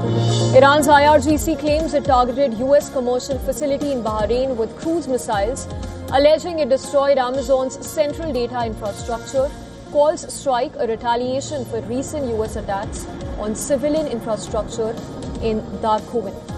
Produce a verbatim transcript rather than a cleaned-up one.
Iran's I R G C claims it targeted U S commercial facility in Bahrain with cruise missiles, alleging it destroyed Amazon's central data infrastructure, calls strike a retaliation for recent U S attacks on civilian infrastructure in Dark Oven.